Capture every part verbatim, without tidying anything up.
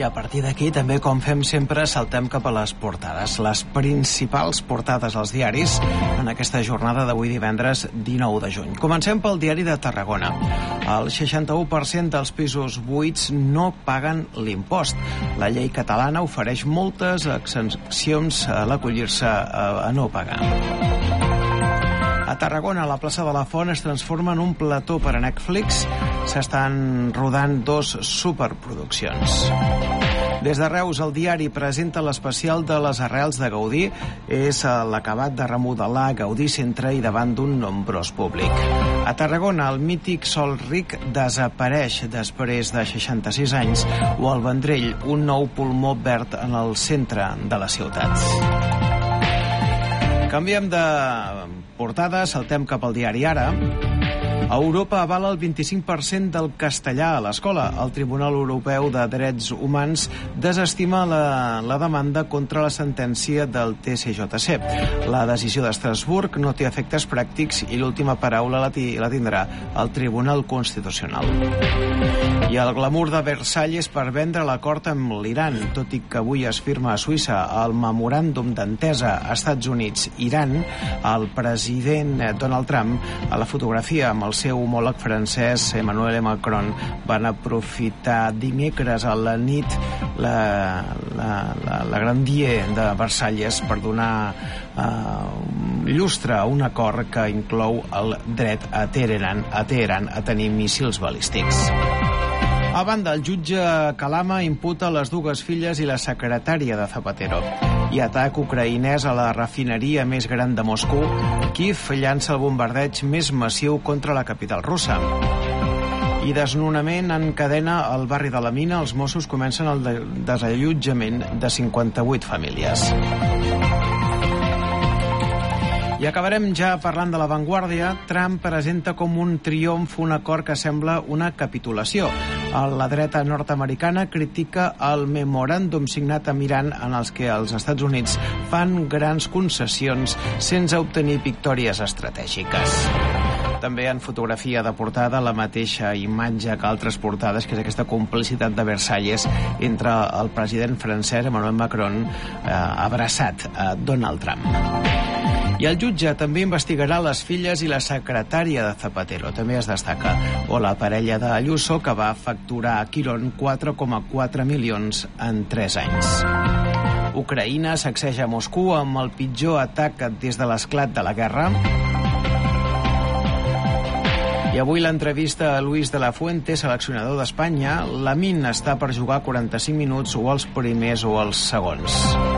I a partir d'aquí, també, com fem sempre, saltem cap a les portades. Les principals portades als diaris en aquesta jornada d'avui divendres dinou de juny. Comencem pel diari de Tarragona. El seixanta-u per cent dels pisos buits no paguen l'impost. La llei catalana ofereix moltes exempcions a l'acollir-se a no pagar. A Tarragona, la plaça de la Font es transforma en un plató per a Netflix. S'estan rodant dos superproduccions. Des de Reus, el diari presenta l'especial de les arrels de Gaudí. És l'acabat de remodelar Gaudí Centre i davant d'un nombrós públic. A Tarragona, el mític Sol Ric desapareix després de seixanta-sis anys, o al Vendrell, un nou pulmó verd en el centre de la ciutat. Canviem de portada, saltem cap al diari Ara. Europa avala el vint-i-cinc per cent del castellà a l'escola. El Tribunal Europeu de Drets Humans desestima la, la demanda contra la sentència del T C J C. La decisió d'Estrasburg no té efectes pràctics i l'última paraula la, la tindrà el Tribunal Constitucional. I el glamour de Versalles per vendre l'acord amb l'Iran. Tot i que avui es firma a Suïssa el memoràndum d'entesa Estats Units-Iran, el president Donald Trump, a la fotografia amb el seu homòleg francès Emmanuel Macron, van aprofitar dimecres a la nit la, la, la, la grandier de Versalles per donar uh, llustre a un acord que inclou el dret a Teheran a, Teheran a tenir míssils balístics. A banda, el jutge Kalama imputa les dues filles i la secretària de Zapatero. I atac ucraïnès a la refineria més gran de Moscou. Kiev llança el bombardeig més massiu contra la capital russa. I desnonament en cadena al barri de la Mina. Els Mossos comencen el desallotjament de cinquanta-vuit famílies. I acabarem ja parlant de La Vanguardia. Trump presenta com un triomf un acord que sembla una capitulació. La dreta nord-americana critica el memoràndum signat amb Iran en els que els Estats Units fan grans concessions sense obtenir victòries estratègiques. També en fotografia de portada la mateixa imatge que altres portades, que és aquesta complicitat de Versalles entre el president francès Emmanuel Macron eh, abraçat a Donald Trump. I el jutge també investigarà les filles i la secretària de Zapatero, també es destaca, o la parella de Ayuso, que va facturar a Quirón quatre coma quatre milions en tres anys. Ucraïna sacseja Moscou amb el pitjor atac des de l'esclat de la guerra. I avui l'entrevista a Luis de la Fuente, seleccionador d'Espanya. Lamine està per jugar quaranta-cinc minuts o els primers o els segons.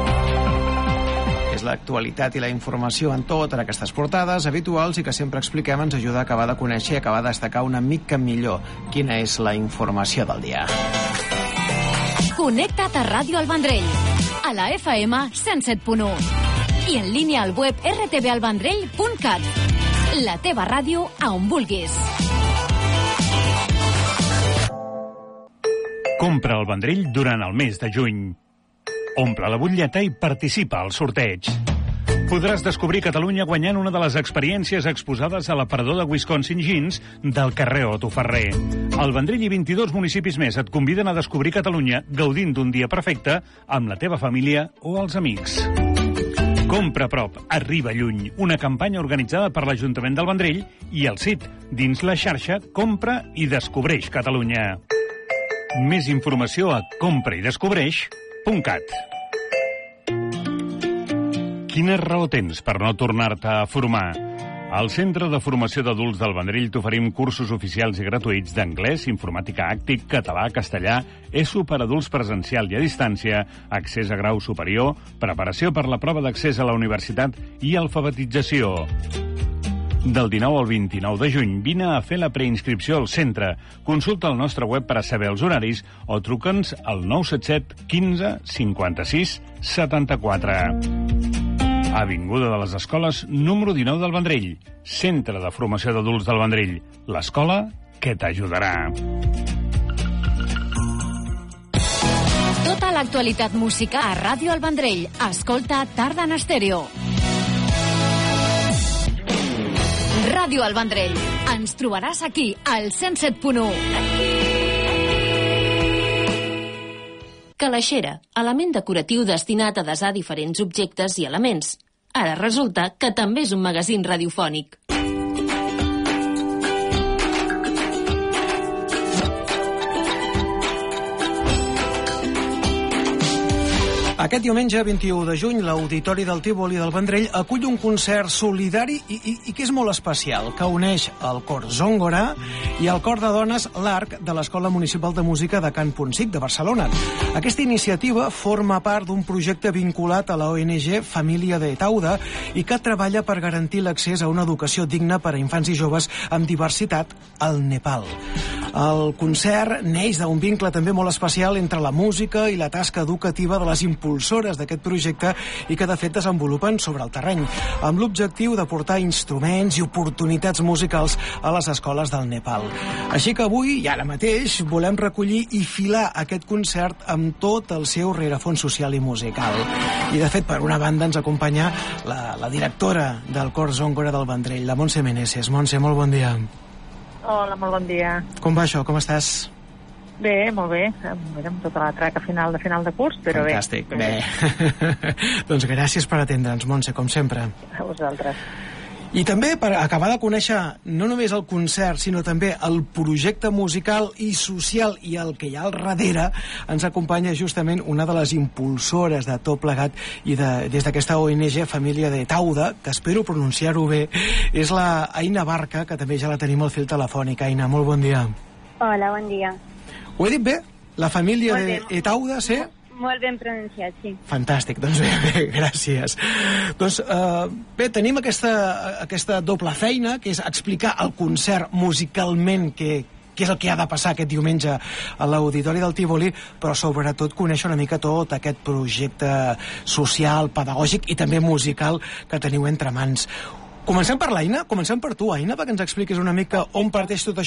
És l'actualitat i la informació en totes aquestes portades habituals i que sempre expliquem ens ajuda a acabar de conèixer i acabar de destacar una mica millor quina és la informació del dia. Connecta't a Ràdio El Vendrell, a la F M cent set punt u i en línia al web r t v el vendrell punt cat. La teva ràdio a on vulguis. Compra el Vendrell durant el mes de juny. Omple la butlleta i participa al sorteig. Podràs descobrir Catalunya guanyant una de les experiències exposades a l'aparador de Wisconsin Jeans del carrer Otto Ferrer. El Vendrell i vint-i-dos municipis més et conviden a descobrir Catalunya gaudint d'un dia perfecte amb la teva família o els amics. Compra a prop, arriba lluny. Una campanya organitzada per l'Ajuntament del Vendrell i el C I T, dins la xarxa Compra i Descobreix Catalunya. Més informació a compraidescobreix punt cat. Quina raó tens per no tornar-te a formar? Al Centre de Formació d'Adults del Vendrell t'oferim cursos oficials i gratuïts d'anglès, informàtica àctic, català, castellà, E S O per adults presencial i a distància, accés a grau superior, preparació per la prova d'accés a la universitat i alfabetització. Del dinou al vint-i-nou de juny, vine a fer la preinscripció al centre. Consulta el nostre web per a saber els horaris o truca'ns al nou set set quinze cinquanta-sis setanta-quatre. Avinguda de les Escoles, número dinou del Vendrell. Centre de Formació d'Adults del Vendrell. L'escola que t'ajudarà. Tota l'actualitat musical a Ràdio El Vendrell. Escolta Tarda en Estèreo. Ràdio El Vendrell. Ens trobaràs aquí, al cent set punt u. Calaixera, element decoratiu destinat a desar diferents objectes i elements. Ara resulta que també és un magazín radiofònic. Aquest diumenge, vint-i-u de juny, l'Auditori del Tívoli del Vendrell acull un concert solidari i, i, i que és molt especial, que uneix el cor Zongora i el cor de dones l'Arc de l'Escola Municipal de Música de Can Ponsic de Barcelona. Aquesta iniciativa forma part d'un projecte vinculat a la O N G Família de Tauda i que treballa per garantir l'accés a una educació digna per a infants i joves amb diversitat al Nepal. El concert neix d'un vincle també molt especial entre la música i la tasca educativa de les impulsores d'aquest projecte i que de fet desenvolupen sobre el terreny, amb l'objectiu de portar instruments i oportunitats musicals a les escoles del Nepal. Així que avui, i ara mateix, volem recollir i filar aquest concert amb tot el seu rerefons social i musical. I de fet, per una banda, ens acompanya la, la directora del cor Zongora del Vendrell, la Montse Meneses. Montse, molt bon dia. Hola, molt bon dia. Com va això? Com estàs? Bé, molt bé. Mira, amb tota la traca final de final de curs, però Fantàstic, bé. Fantàstic, bé. Doncs gràcies per atendre'ns, Montse, com sempre. A vosaltres. I també per acabar de conèixer no només el concert, sinó també el projecte musical i social i el que hi ha al darrere, ens acompanya justament una de les impulsores de tot plegat i de, des d'aquesta O N G Família de Tauda, que espero pronunciar-ho bé, és la Aina Barca, que també ja la tenim al fil telefònic. Aina, molt bon dia. Hola, bon dia. Ho he dit bé? La família Molt bé. de Etauda, sí? Molt ben pronunciat, sí. Fantàstic, doncs bé, bé gràcies. Doncs uh, bé, tenim aquesta, aquesta doble feina, que és explicar el concert musicalment que, què és el que ha de passar aquest diumenge a l'Auditori del Tívoli, però sobretot conèixer una mica tot aquest projecte social, pedagògic i també musical que teniu entre mans. Comencem per l'Aina, comencem per tu, Aina, perquè ens expliquis una mica on parteix tot això.